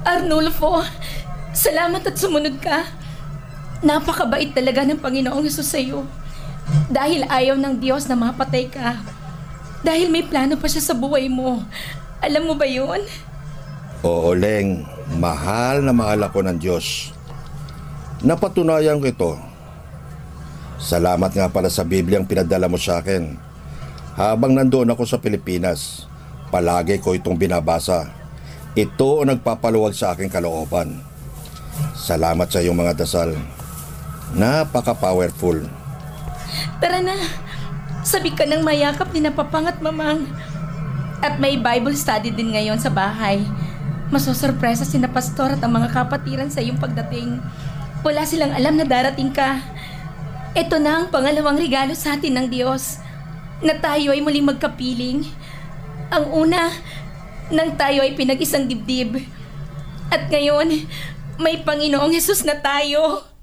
Arnulfo, salamat at sumunod ka. Napakabait talaga ng Panginoong Hesus sa iyo. Dahil ayaw ng Diyos na mapatay ka. Dahil may plano pa siya sa buhay mo. Alam mo ba yun? Oo, Leng. Mahal na mahal ako ng Diyos. Napatunayan ko ito. Salamat nga pala sa Bibliang pinadala mo sa akin. Habang nandoon ako sa Pilipinas, palagi ko itong binabasa. Ito ang nagpapaluwag sa aking kalooban. Salamat sa iyong mga dasal. Napaka-powerful. Tara na. Sabi ka ng mayakap ni Napapang at Mamang. At may Bible study din ngayon sa bahay. Masosorpresa si na pastor at ang mga kapatiran sa iyong pagdating. Wala silang alam na darating ka. Ito na ang pangalawang regalo sa atin ng Diyos. Na tayo ay muling magkapiling. Ang una, nang tayo ay pinag-isang dibdib. At ngayon, may Panginoong Hesus na tayo.